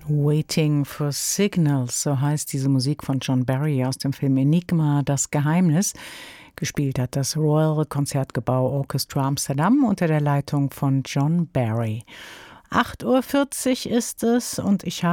Waiting for Signals, so heißt diese Musik von John Barry aus dem Film Enigma, das Geheimnis. Gespielt hat das Royal Konzertgebouw Orchestra Amsterdam unter der Leitung von John Barry. 8:40 Uhr ist es und ich habe